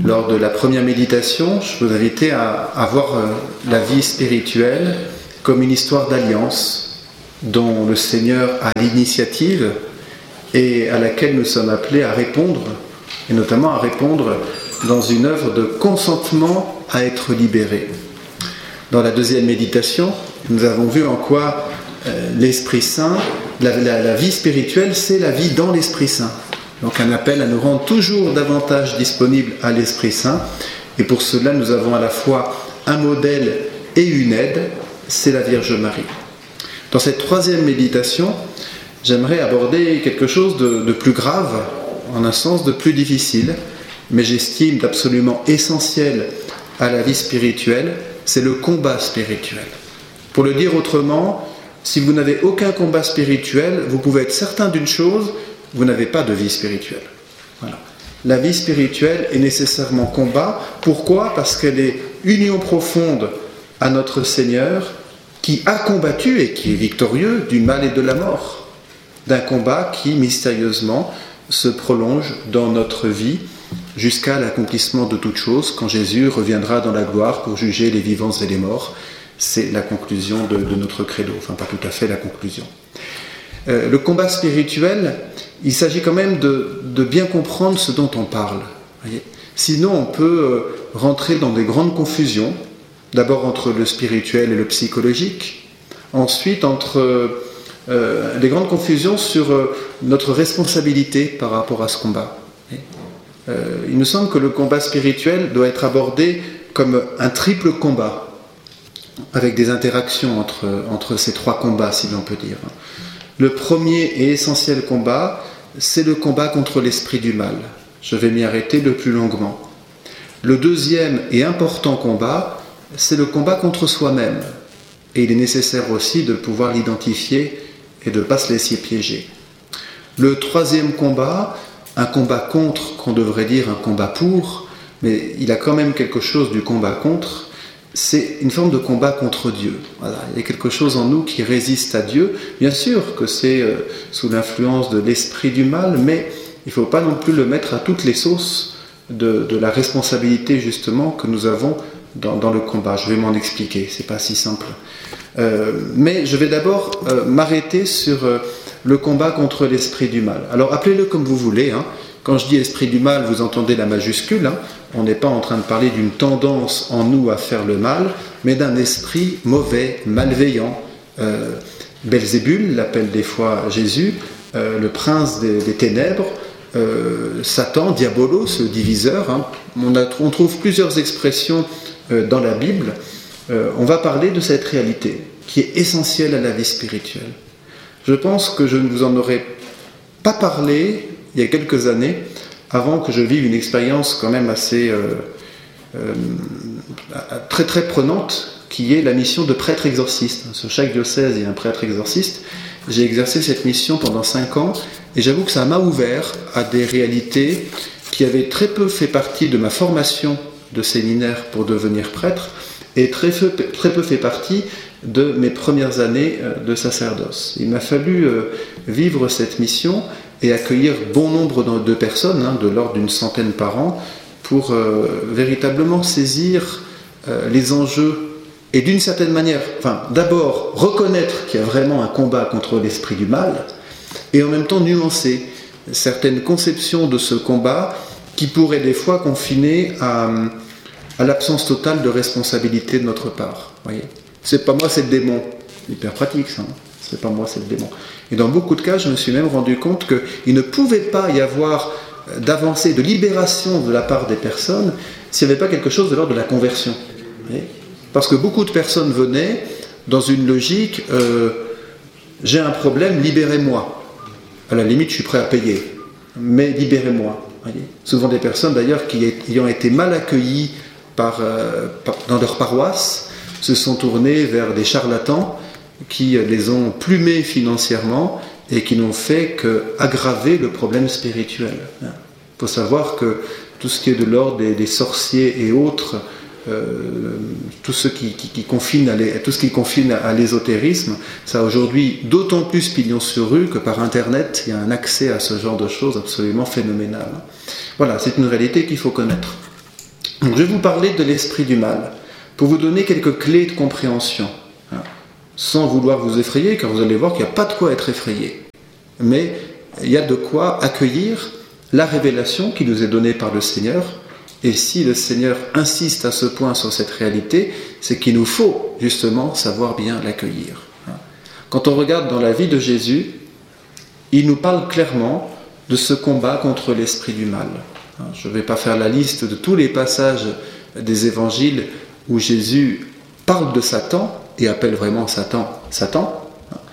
Lors de la première méditation, je vous invitais à voir la vie spirituelle comme une histoire d'alliance dont le Seigneur a l'initiative et à laquelle nous sommes appelés à répondre, et notamment à répondre dans une œuvre de consentement à être libérés. Dans la deuxième méditation, nous avons vu en quoi l'Esprit Saint, la vie spirituelle, c'est la vie dans l'Esprit Saint. Donc un appel à nous rendre toujours davantage disponibles à l'Esprit Saint. Et pour cela, nous avons à la fois un modèle et une aide, c'est la Vierge Marie. Dans cette troisième méditation, j'aimerais aborder quelque chose de plus grave, en un sens de plus difficile, mais j'estime d'absolument essentiel à la vie spirituelle, c'est le combat spirituel. Pour le dire autrement, si vous n'avez aucun combat spirituel, vous pouvez être certain d'une chose, vous n'avez pas de vie spirituelle. Voilà. La vie spirituelle est nécessairement combat. Pourquoi ? Parce qu'elle est union profonde à notre Seigneur qui a combattu et qui est victorieux du mal et de la mort. D'un combat qui, mystérieusement, se prolonge dans notre vie jusqu'à l'accomplissement de toutes choses, quand Jésus reviendra dans la gloire pour juger les vivants et les morts. C'est la conclusion de notre credo, enfin pas tout à fait la conclusion. Le combat spirituel, il s'agit quand même de bien comprendre ce dont on parle. Voyez. Sinon, on peut rentrer dans des grandes confusions, d'abord entre le spirituel et le psychologique, ensuite entre des grandes confusions sur notre responsabilité par rapport à ce combat. Il me semble que le combat spirituel doit être abordé comme un triple combat, avec des interactions entre ces trois combats, si l'on peut dire. Le premier et essentiel combat, c'est le combat contre l'esprit du mal. Je vais m'y arrêter le plus longuement. Le deuxième et important combat, c'est le combat contre soi-même. Et il est nécessaire aussi de pouvoir l'identifier et de ne pas se laisser piéger. Le troisième combat, un combat contre, qu'on devrait dire un combat pour, mais il a quand même quelque chose du combat contre, c'est une forme de combat contre Dieu. Voilà. Il y a quelque chose en nous qui résiste à Dieu. Bien sûr que c'est sous l'influence de l'esprit du mal, mais il ne faut pas non plus le mettre à toutes les sauces de la responsabilité justement que nous avons dans le combat. Je vais m'en expliquer, c'est pas si simple. Mais je vais d'abord m'arrêter sur le combat contre l'esprit du mal. Alors appelez-le comme vous voulez. Quand je dis esprit du mal, vous entendez la majuscule. On n'est pas en train de parler d'une tendance en nous à faire le mal, mais d'un esprit mauvais, malveillant. Belzébul l'appelle des fois Jésus, le prince des ténèbres, Satan, Diabolos, le diviseur. On trouve plusieurs expressions dans la Bible. On va parler de cette réalité qui est essentielle à la vie spirituelle. Je pense que je ne vous en aurais pas parlé il y a quelques années, avant que je vive une expérience quand même assez très très prenante, qui est la mission de prêtre exorciste. Sur chaque diocèse, il y a un prêtre exorciste. J'ai exercé cette mission pendant 5 ans, et j'avoue que ça m'a ouvert à des réalités qui avaient très peu fait partie de ma formation de séminaire pour devenir prêtre, et très peu fait partie de mes premières années de sacerdoce. Il m'a fallu vivre cette mission et accueillir bon nombre de personnes, de l'ordre d'une centaine par an, pour véritablement saisir les enjeux et d'une certaine manière, d'abord reconnaître qu'il y a vraiment un combat contre l'esprit du mal, et en même temps nuancer certaines conceptions de ce combat qui pourraient des fois confiner à l'absence totale de responsabilité de notre part. Voyez, c'est pas moi, c'est le démon. Hyper pratique ça. C'est pas moi, c'est le démon. Et dans beaucoup de cas, je me suis même rendu compte qu'il ne pouvait pas y avoir d'avancée, de libération de la part des personnes s'il n'y avait pas quelque chose de l'ordre de la conversion. Voyez, parce que beaucoup de personnes venaient dans une logique j'ai un problème, libérez-moi. À la limite, je suis prêt à payer, mais libérez-moi. Voyez, souvent des personnes d'ailleurs qui ayant été mal accueillies dans leur paroisse se sont tournées vers des charlatans qui les ont plumés financièrement et qui n'ont fait qu'aggraver le problème spirituel. Il faut savoir que tout ce qui est de l'ordre des sorciers et autres, tout ce qui confine à l'ésotérisme, ça a aujourd'hui d'autant plus pignon sur rue que par Internet, il y a un accès à ce genre de choses absolument phénoménal. Voilà, c'est une réalité qu'il faut connaître. Donc, je vais vous parler de l'esprit du mal, pour vous donner quelques clés de compréhension, hein, sans vouloir vous effrayer, car vous allez voir qu'il n'y a pas de quoi être effrayé. Mais il y a de quoi accueillir la révélation qui nous est donnée par le Seigneur. Et si le Seigneur insiste à ce point sur cette réalité, c'est qu'il nous faut justement savoir bien l'accueillir. Quand on regarde dans la vie de Jésus, il nous parle clairement de ce combat contre l'esprit du mal. Je ne vais pas faire la liste de tous les passages des évangiles où Jésus parle de Satan et appelle vraiment Satan, Satan,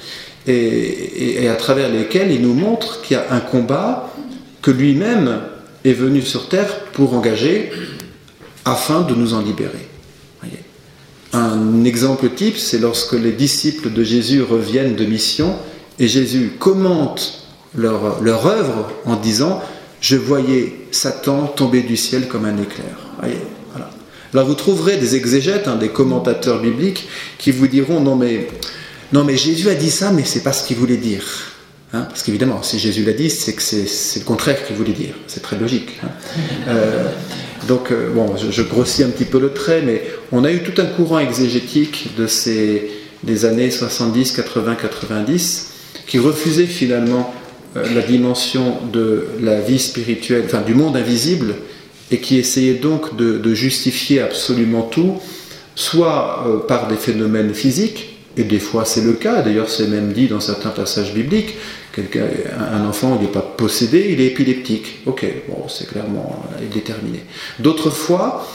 et à travers lesquels il nous montre qu'il y a un combat que lui-même est venu sur terre pour engager afin de nous en libérer. Voyez. Un exemple type, c'est lorsque les disciples de Jésus reviennent de mission et Jésus commente leur œuvre en disant « Je voyais Satan tomber du ciel comme un éclair. » Voyez, voilà. Alors vous trouverez des exégètes, des commentateurs bibliques qui vous diront « Non mais Jésus a dit ça, mais c'est pas ce qu'il voulait dire. » Parce qu'évidemment, si Jésus l'a dit, c'est que c'est le contraire qu'il voulait dire. C'est très logique. Donc, je grossis un petit peu le trait, mais on a eu tout un courant exégétique des années 70, 80, 90 qui refusait finalement la dimension de la vie spirituelle, enfin du monde invisible, et qui essayait donc de justifier absolument tout, soit par des phénomènes physiques, et des fois c'est le cas, d'ailleurs c'est même dit dans certains passages bibliques, un enfant il n'est pas possédé, il est épileptique. Ok, bon, c'est clairement déterminé. D'autres fois,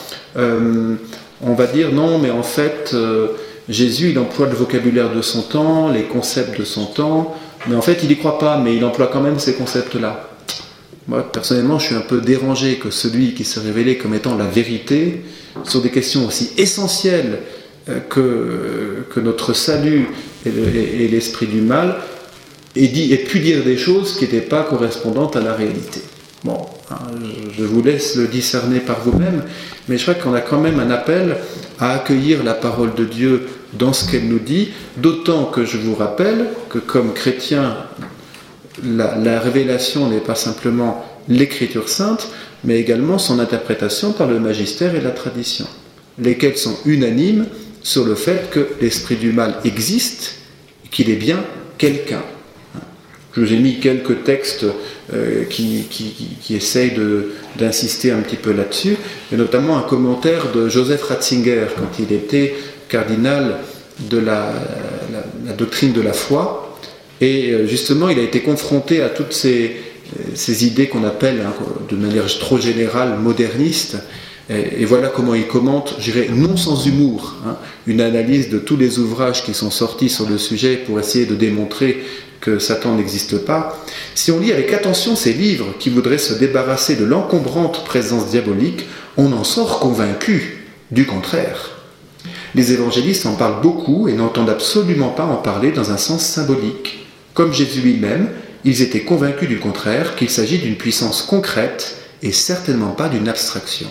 on va dire non, mais en fait, Jésus il emploie le vocabulaire de son temps, les concepts de son temps, mais en fait il n'y croit pas, mais il emploie quand même ces concepts-là. Moi, personnellement, je suis un peu dérangé que celui qui s'est révélé comme étant la vérité sur des questions aussi essentielles que notre salut et l'esprit du mal ait pu dire des choses qui n'étaient pas correspondantes à la réalité. Bon, je vous laisse le discerner par vous-même, mais je crois qu'on a quand même un appel à accueillir la parole de Dieu dans ce qu'elle nous dit, d'autant que je vous rappelle que comme chrétien, la révélation n'est pas simplement l'écriture sainte, mais également son interprétation par le magistère et la tradition, lesquels sont unanimes sur le fait que l'esprit du mal existe et qu'il est bien quelqu'un. Je vous ai mis quelques textes qui essayent d'insister un petit peu là-dessus, et notamment un commentaire de Joseph Ratzinger quand il était cardinal de la doctrine de la foi, et justement il a été confronté à toutes ces idées qu'on appelle de manière trop générale modernistes. Et voilà comment il commente, je dirais non sans humour, une analyse de tous les ouvrages qui sont sortis sur le sujet pour essayer de démontrer que Satan n'existe pas. Si on lit avec attention ces livres qui voudraient se débarrasser de l'encombrante présence diabolique, on en sort convaincu du contraire. Les évangélistes en parlent beaucoup et n'entendent absolument pas en parler dans un sens symbolique. Comme Jésus lui-même, ils étaient convaincus du contraire, qu'il s'agit d'une puissance concrète et certainement pas d'une abstraction.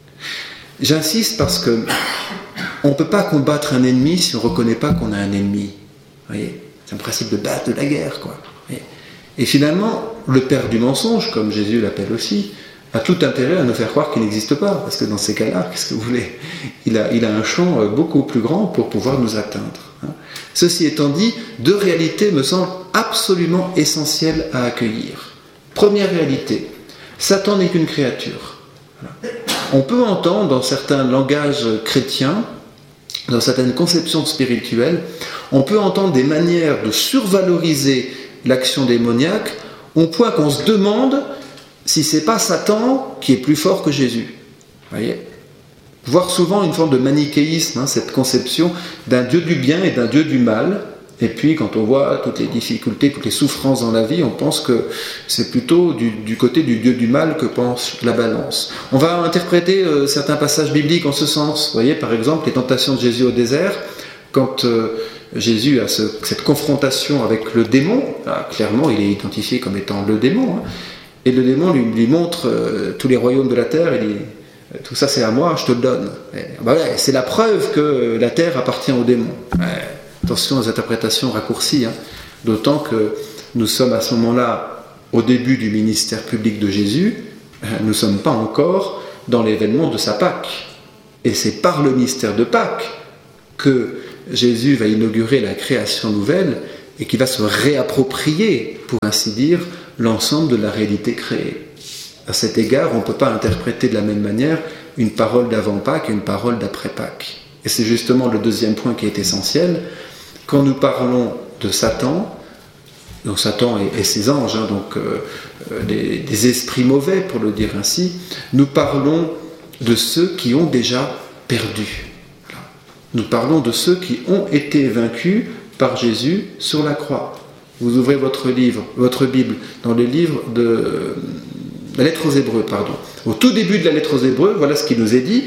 J'insiste parce que on ne peut pas combattre un ennemi si on ne reconnaît pas qu'on a un ennemi. Vous voyez, c'est un principe de base de la guerre, quoi. Et finalement, le père du mensonge, comme Jésus l'appelle aussi, a tout intérêt à nous faire croire qu'il n'existe pas. Parce que dans ces cas-là, qu'est-ce que vous voulez ? Il a un champ beaucoup plus grand pour pouvoir nous atteindre. Ceci étant dit, deux réalités me semblent absolument essentielles à accueillir. Première réalité, Satan n'est qu'une créature. Voilà. On peut entendre dans certains langages chrétiens, dans certaines conceptions spirituelles, on peut entendre des manières de survaloriser l'action démoniaque au point qu'on se demande si c'est pas Satan qui est plus fort que Jésus. Vous voyez ? Voire souvent une forme de manichéisme, cette conception d'un Dieu du bien et d'un Dieu du mal. Et puis, quand on voit toutes les difficultés, toutes les souffrances dans la vie, on pense que c'est plutôt du côté du Dieu du mal que pense la balance. On va interpréter certains passages bibliques en ce sens. Vous voyez, par exemple, les tentations de Jésus au désert, quand Jésus a cette confrontation avec le démon, clairement, il est identifié comme étant le démon, et le démon lui montre tous les royaumes de la terre, et dit « Tout ça, c'est à moi, je te le donne. » C'est la preuve que la terre appartient au démon. Attention aux interprétations raccourcies, d'autant que nous sommes à ce moment-là au début du ministère public de Jésus, nous ne sommes pas encore dans l'événement de sa Pâque. Et c'est par le mystère de Pâques que Jésus va inaugurer la création nouvelle et qui va se réapproprier, pour ainsi dire, l'ensemble de la réalité créée. À cet égard, on ne peut pas interpréter de la même manière une parole d'avant Pâques et une parole d'après Pâques. Et c'est justement le deuxième point qui est essentiel. Quand nous parlons de Satan, donc Satan et ses anges, des esprits mauvais, pour le dire ainsi, nous parlons de ceux qui ont déjà perdu. Nous parlons de ceux qui ont été vaincus par Jésus sur la croix. Vous ouvrez votre Bible, dans le livre de la lettre aux Hébreux, Au tout début de la lettre aux Hébreux, voilà ce qui nous est dit,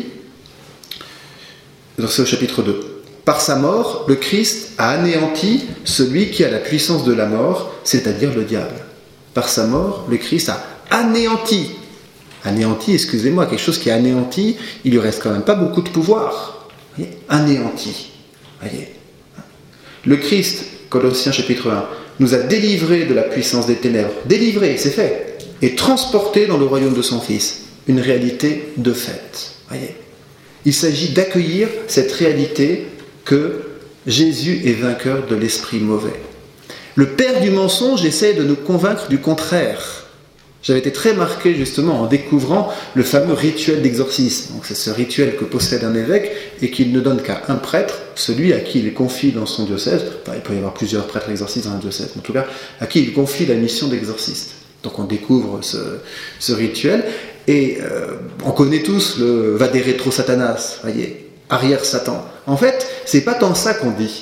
c'est au chapitre 2. Par sa mort, le Christ a anéanti celui qui a la puissance de la mort, c'est-à-dire le diable. Par sa mort, le Christ a anéanti. Anéanti, excusez-moi, quelque chose qui est anéanti, il lui reste quand même pas beaucoup de pouvoir. Voyez, anéanti. Voyez. Le Christ, Colossiens chapitre 1, nous a délivrés de la puissance des ténèbres. Délivrés, c'est fait. Et transportés dans le royaume de son Fils. Une réalité de fait. Voyez. Il s'agit d'accueillir cette réalité que Jésus est vainqueur de l'esprit mauvais. Le père du mensonge essaie de nous convaincre du contraire. J'avais été très marqué justement en découvrant le fameux rituel d'exorcisme. Donc c'est ce rituel que possède un évêque et qu'il ne donne qu'à un prêtre, celui à qui il confie dans son diocèse, il peut y avoir plusieurs prêtres exorcistes dans un diocèse, mais en tout cas à qui il confie la mission d'exorciste. Donc on découvre ce rituel et on connaît tous le va des rétro Satanas, voyez, arrière Satan. En fait, c'est pas tant ça qu'on dit.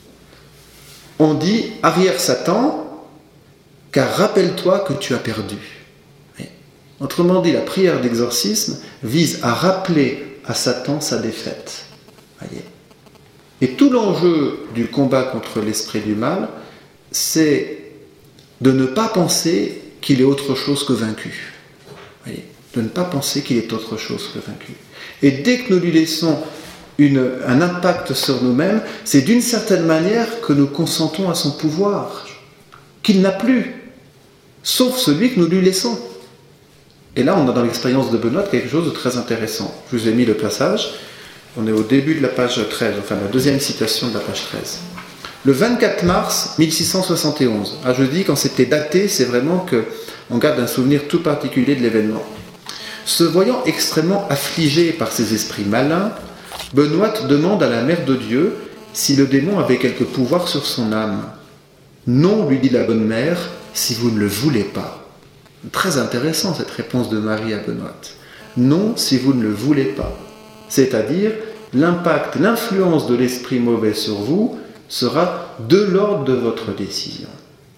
On dit arrière Satan, car rappelle-toi que tu as perdu. Autrement dit, la prière d'exorcisme vise à rappeler à Satan sa défaite. Voyez. Et tout l'enjeu du combat contre l'esprit du mal, c'est de ne pas penser qu'il est autre chose que vaincu. Voyez. De ne pas penser qu'il est autre chose que vaincu. Et dès que nous lui laissons un impact sur nous-mêmes, c'est d'une certaine manière que nous consentons à son pouvoir, qu'il n'a plus, sauf celui que nous lui laissons. Et là, on a dans l'expérience de Benoît quelque chose de très intéressant. Je vous ai mis le passage, on est au début de la page 13, enfin la deuxième citation de la page 13. Le 24 mars 1671, je dis quand c'était daté, c'est vraiment qu'on garde un souvenir tout particulier de l'événement. Se voyant extrêmement affligé par ces esprits malins, Benoît demande à la Mère de Dieu si le démon avait quelque pouvoir sur son âme. « Non, lui dit la bonne mère, si vous ne le voulez pas. » Très intéressant cette réponse de Marie à Benoît. « Non, si vous ne le voulez pas. » C'est-à-dire, l'impact, l'influence de l'esprit mauvais sur vous sera de l'ordre de votre décision.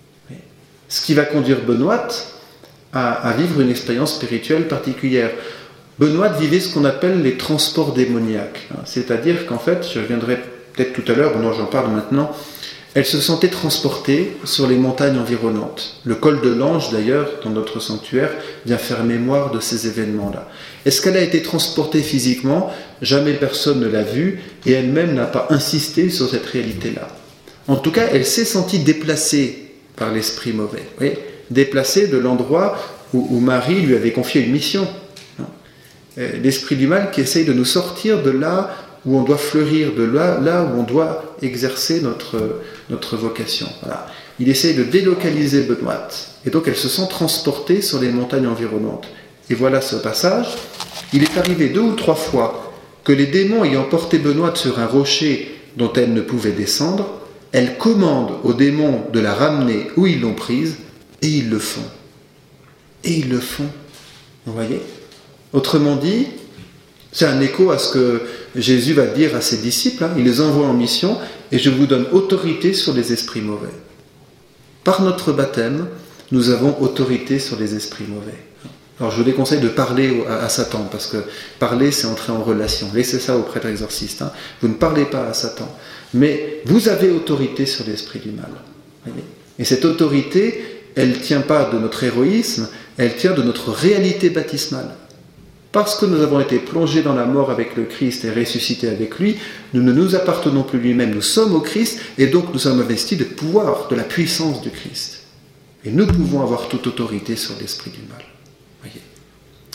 Ce qui va conduire Benoît à vivre une expérience spirituelle particulière. Benoît vivait ce qu'on appelle les transports démoniaques. C'est-à-dire qu'en fait, je reviendrai peut-être tout à l'heure, ou non, j'en parle maintenant, elle se sentait transportée sur les montagnes environnantes. Le col de l'Ange, d'ailleurs, dans notre sanctuaire, vient faire mémoire de ces événements-là. Est-ce qu'elle a été transportée physiquement ? Jamais personne ne l'a vue, et elle-même n'a pas insisté sur cette réalité-là. En tout cas, elle s'est sentie déplacée par l'esprit mauvais. Vous voyez ? Déplacée de l'endroit où Marie lui avait confié une mission. L'esprit du mal qui essaye de nous sortir de là où on doit fleurir, de là où on doit exercer notre vocation. Voilà. Il essaye de délocaliser Benoît. Et donc elle se sent transportée sur les montagnes environnantes. Et voilà ce passage. Il est arrivé 2 ou 3 fois que les démons ayant porté Benoît sur un rocher dont elle ne pouvait descendre, elle commande aux démons de la ramener où ils l'ont prise, et ils le font. Et ils le font. Vous voyez ? Autrement dit, c'est un écho à ce que Jésus va dire à ses disciples. Il les envoie en mission et je vous donne autorité sur les esprits mauvais. Par notre baptême, nous avons autorité sur les esprits mauvais. Alors je vous déconseille de parler à Satan, parce que parler, c'est entrer en relation. Laissez ça au prêtre exorciste. Vous ne parlez pas à Satan. Mais vous avez autorité sur l'esprit du mal. Et cette autorité, elle ne tient pas de notre héroïsme, elle tient de notre réalité baptismale. Parce que nous avons été plongés dans la mort avec le Christ et ressuscités avec lui, nous ne nous appartenons plus lui-même, nous sommes au Christ, et donc nous sommes investis de pouvoir, de la puissance du Christ. Et nous pouvons avoir toute autorité sur l'esprit du mal. Voyez.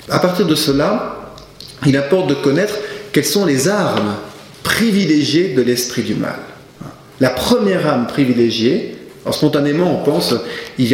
À partir de cela, il importe de connaître quelles sont les armes privilégiées de l'esprit du mal. La première arme privilégiée, alors spontanément on pense, il